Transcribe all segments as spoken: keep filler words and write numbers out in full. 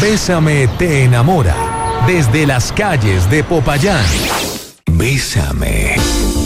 Bésame te enamora. Desde las calles de Popayán. Bésame.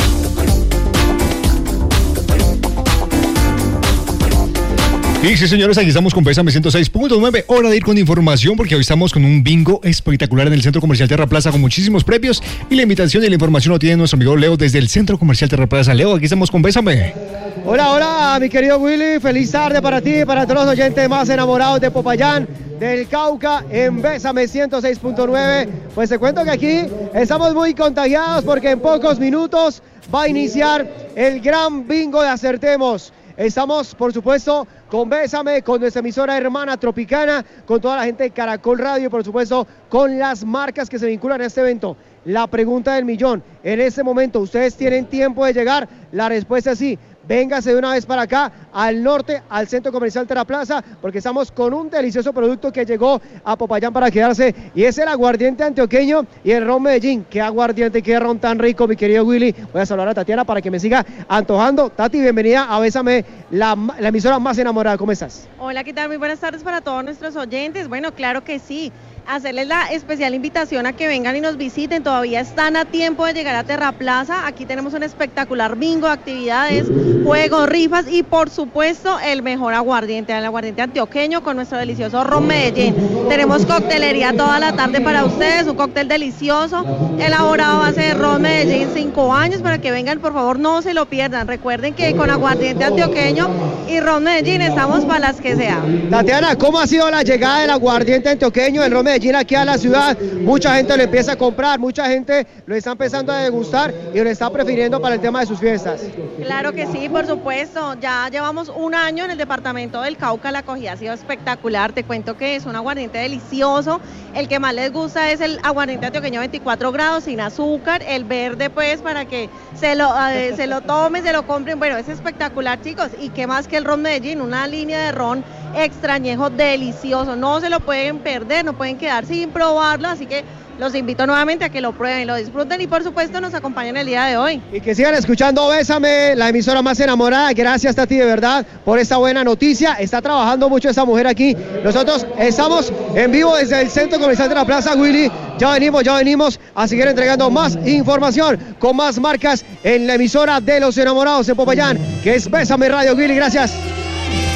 Y sí, señores, aquí estamos con Bésame ciento seis punto nueve. Hora de ir con información porque hoy estamos con un bingo espectacular en el Centro Comercial Terra Plaza con muchísimos premios. Y la invitación y la información lo tiene nuestro amigo Leo desde el Centro Comercial Terra Plaza. Leo, aquí estamos con Bésame. Hola, hola, mi querido Willy. Feliz tarde para ti y para todos los oyentes más enamorados de Popayán, del Cauca, en Bésame ciento seis punto nueve. Pues te cuento que aquí estamos muy contagiados porque en pocos minutos va a iniciar el gran bingo de Acertemos. Estamos, por supuesto, con Bésame, con nuestra emisora hermana Tropicana, con toda la gente de Caracol Radio, por supuesto, con las marcas que se vinculan a este evento. La pregunta del millón, en este momento, ¿ustedes tienen tiempo de llegar? La respuesta es sí. Véngase de una vez para acá, al norte, al Centro Comercial Terra Plaza, porque estamos con un delicioso producto que llegó a Popayán para quedarse, y es el aguardiente antioqueño y el ron Medellín. Qué aguardiente, qué ron tan rico, mi querido Willy. Voy a saludar a Tatiana para que me siga antojando. Tati, bienvenida a Bésame, la, la emisora más enamorada. ¿Cómo estás? Hola, ¿qué tal? Muy buenas tardes para todos nuestros oyentes. Bueno, claro que sí. Hacerles la especial invitación a que vengan y nos visiten. Todavía están a tiempo de llegar a Terra Plaza. Aquí tenemos un espectacular bingo, actividades, juegos, rifas y por supuesto el mejor aguardiente, el aguardiente antioqueño con nuestro delicioso ron Medellín. Tenemos coctelería toda la tarde para ustedes, un cóctel delicioso elaborado a base de ron Medellín, cinco años, para que vengan, por favor, no se lo pierdan. Recuerden que con aguardiente antioqueño y ron Medellín estamos para las que sea. Tatiana, ¿cómo ha sido la llegada del aguardiente antioqueño, el ron Medellín aquí a la ciudad? Mucha gente lo empieza a comprar, mucha gente lo está empezando a degustar y lo está prefiriendo para el tema de sus fiestas. Claro que sí, por supuesto. Ya llevamos un año en el departamento del Cauca, la acogida ha sido espectacular. Te cuento que es un aguardiente delicioso. El que más les gusta es el aguardiente antioqueño veinticuatro grados, sin azúcar, el verde pues para que se lo, eh, se lo tomen, se lo compren. Bueno, es espectacular, chicos. Y qué más que el ron Medellín, una línea de ron extrañejo delicioso. No se lo pueden perder, no pueden quedar sin probarlo, así que los invito nuevamente a que lo prueben, lo disfruten y por supuesto nos acompañen el día de hoy. Y que sigan escuchando Bésame, la emisora más enamorada. Gracias, Tati, de verdad, por esta buena noticia. Está trabajando mucho esta mujer aquí. Nosotros estamos en vivo desde el Centro Comercial de la Plaza, Willy. Ya venimos, ya venimos a seguir entregando más información con más marcas en la emisora de los enamorados en Popayán, que es Bésame Radio, Willy. Gracias.